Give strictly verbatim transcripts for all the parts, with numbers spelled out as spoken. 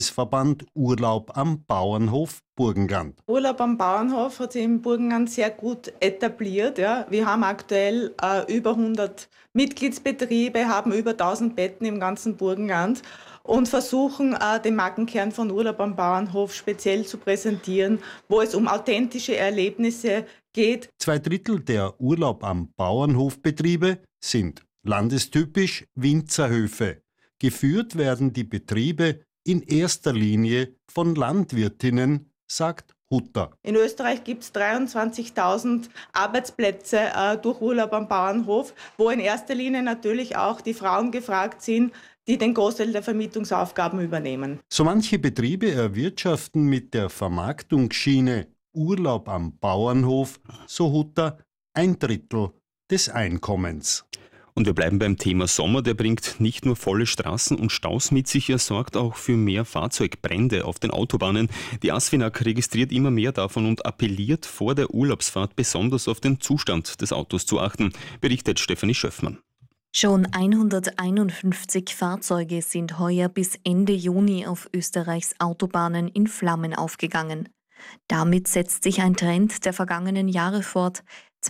Verband Urlaub am Bauernhof Burgenland. Urlaub am Bauernhof hat sich im Burgenland sehr gut etabliert. Ja. Wir haben aktuell äh, über hundert Mitgliedsbetriebe, haben über tausend Betten im ganzen Burgenland und versuchen, äh, den Markenkern von Urlaub am Bauernhof speziell zu präsentieren, wo es um authentische Erlebnisse geht. Zwei Drittel der Urlaub am Bauernhofbetriebe sind landestypisch Winzerhöfe. Geführt werden die Betriebe in erster Linie von Landwirtinnen, sagt Hutter. In Österreich gibt es dreiundzwanzigtausend Arbeitsplätze äh, durch Urlaub am Bauernhof, wo in erster Linie natürlich auch die Frauen gefragt sind, die den Großteil der Vermietungsaufgaben übernehmen. So manche Betriebe erwirtschaften mit der Vermarktungsschiene Urlaub am Bauernhof, so Hutter, ein Drittel des Einkommens. Und wir bleiben beim Thema Sommer. Der bringt nicht nur volle Straßen und Staus mit sich, er sorgt auch für mehr Fahrzeugbrände auf den Autobahnen. Die ASFINAG registriert immer mehr davon und appelliert vor der Urlaubsfahrt besonders auf den Zustand des Autos zu achten, berichtet Stefanie Schöffmann. Schon hunderteinundfünfzig Fahrzeuge sind heuer bis Ende Juni auf Österreichs Autobahnen in Flammen aufgegangen. Damit setzt sich ein Trend der vergangenen Jahre fort.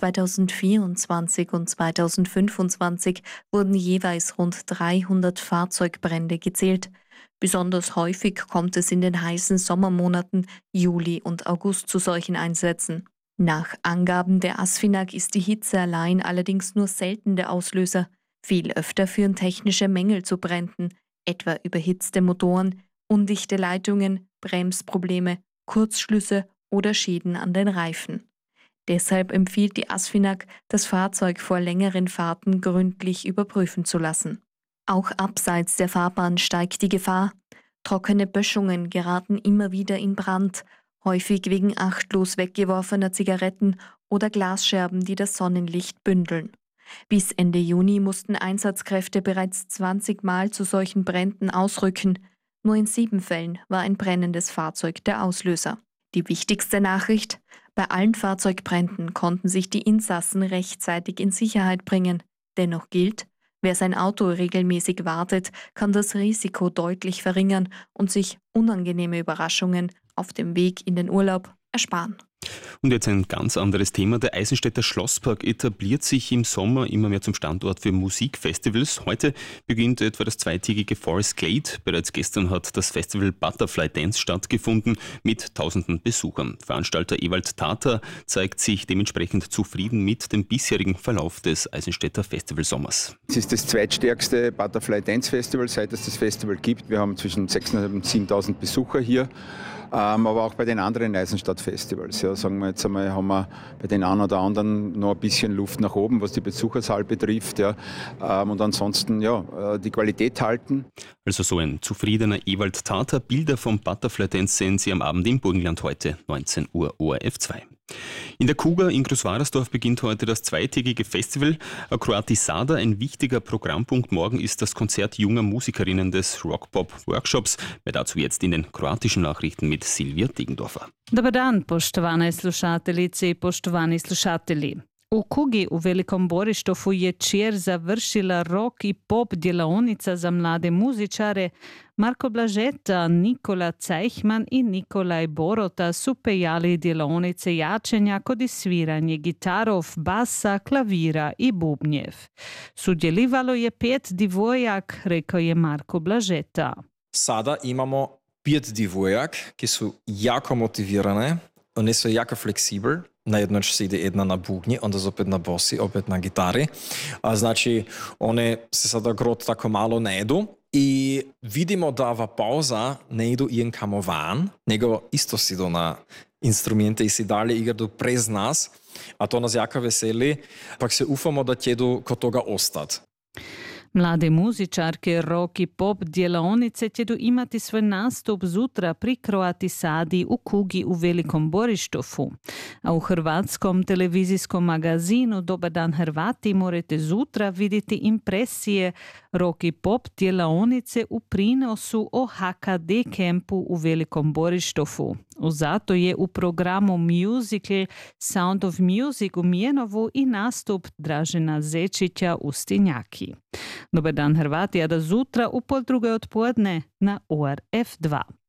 zweitausendvierundzwanzig und zweitausendfünfundzwanzig wurden jeweils rund dreihundert Fahrzeugbrände gezählt. Besonders häufig kommt es in den heißen Sommermonaten Juli und August zu solchen Einsätzen. Nach Angaben der ASFINAG ist die Hitze allein allerdings nur selten der Auslöser. Viel öfter führen technische Mängel zu Bränden, etwa überhitzte Motoren, undichte Leitungen, Bremsprobleme, Kurzschlüsse oder Schäden an den Reifen. Deshalb empfiehlt die ASFINAG, das Fahrzeug vor längeren Fahrten gründlich überprüfen zu lassen. Auch abseits der Fahrbahn steigt die Gefahr. Trockene Böschungen geraten immer wieder in Brand, häufig wegen achtlos weggeworfener Zigaretten oder Glasscherben, die das Sonnenlicht bündeln. Bis Ende Juni mussten Einsatzkräfte bereits zwanzig Mal zu solchen Bränden ausrücken. Nur in sieben Fällen war ein brennendes Fahrzeug der Auslöser. Die wichtigste Nachricht: Bei allen Fahrzeugbränden konnten sich die Insassen rechtzeitig in Sicherheit bringen. Dennoch gilt, wer sein Auto regelmäßig wartet, kann das Risiko deutlich verringern und sich unangenehme Überraschungen auf dem Weg in den Urlaub ersparen. Und jetzt ein ganz anderes Thema. Der Eisenstädter Schlosspark etabliert sich im Sommer immer mehr zum Standort für Musikfestivals. Heute beginnt etwa das zweitägige Forest Glade. Bereits gestern hat das Festival Butterfly Dance stattgefunden mit tausenden Besuchern. Veranstalter Ewald Tata zeigt sich dementsprechend zufrieden mit dem bisherigen Verlauf des Eisenstädter Festivalsommers. Es ist das zweitstärkste Butterfly Dance Festival, seit es das Festival gibt. Wir haben zwischen sechstausendfünfhundert und siebentausend Besucher hier. Ähm, aber auch bei den anderen Eisenstadt-Festivals. Ja, sagen wir jetzt einmal, haben wir bei den einen oder anderen noch ein bisschen Luft nach oben, was die Besucherzahl betrifft. Ja. Ähm, und ansonsten ja, die Qualität halten. Also so ein zufriedener Ewald Tata. Bilder vom Butterfly Dance sehen Sie am Abend im Burgenland heute, neunzehn Uhr, O R F zwei. In der Kuga in Großwarersdorf beginnt heute das zweitägige Festival Kroatisada. Ein wichtiger Programmpunkt morgen ist das Konzert junger Musikerinnen des Rock-Pop-Workshops. Mehr dazu jetzt in den kroatischen Nachrichten mit Silvija Degendorfer. Dobar dan, poštovane slušateljice i poštovani slušatelji. U Kugi u Velikom Borištofu je čer završila rock i pop djelonica za mlade muzičare. Marko Blažeta, Nikola Cajhman i Nikolaj Borota su pejali djelovnice jačenja kod sviranje gitarov, basa, klavira i bubnjev. Sudjelivalo je pet divojak, rekao je Marko Blažeta. Sada imamo pet divojak, ki su jako motivirane, one su jako fleksibel. Na jednoć se ide jedna na bubnji, onda opet na bosi, opet na gitari. A znači, one se sada grot tako malo ne idu. I vidimo da ova pauza ne idu ijen kamo van, nego isto si idu na instrumente i si dalje igraju prez nas. A to nas jako veseli, pak se ufamo da će idu kod toga ostat. Mlade muzičarke rock i pop djelovnice će imati svoj nastup zutra pri Kroatisadi u Kugi u Velikom Borištofu. A u hrvatskom televizijskom magazinu Dobar dan Hrvati možete zutra vidjeti impresije rock i pop djelovnice u prinosu o H K D kempu u Velikom Borištofu. Zato je u programu musical Sound of Music u Mijenovu i nastup Dražena Zečića u Stinjaki. Dobar dan Hrvati, a da zutra u pol druge odpoledne na O R F dva.